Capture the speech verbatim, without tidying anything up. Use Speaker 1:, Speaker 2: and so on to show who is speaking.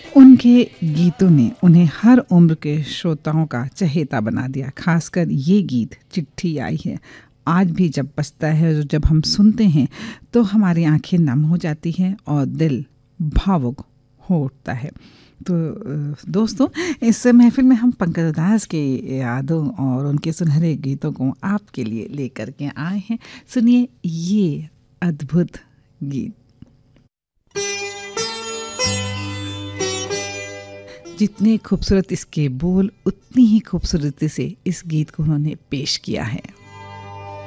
Speaker 1: उनके गीतों ने उन्हें हर उम्र के श्रोताओं का चहेता बना दिया। खासकर ये गीत चिट्ठी आई है आज भी जब बजता है, जब हम सुनते हैं तो हमारी आंखें नम हो जाती हैं और दिल भावुक हो उठता है। तो दोस्तों, इस महफिल में हम पंकज उधास के यादों और उनके सुनहरे गीतों को आपके लिए लेकर के आए हैं। सुनिए ये अद्भुत गीत। जितने खूबसूरत इसके बोल, उतनी ही खूबसूरती से इस गीत को उन्होंने पेश किया है।